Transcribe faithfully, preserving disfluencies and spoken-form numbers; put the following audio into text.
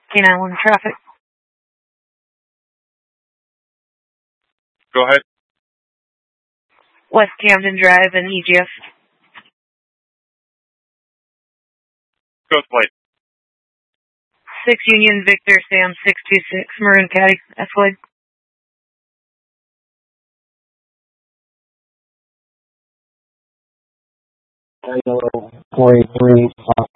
K nine one traffic. Go ahead. West Camden Drive and E G F. Go plate. six Union Victor Sam six two six Maroon Caddy Escalade. Yellow four eight three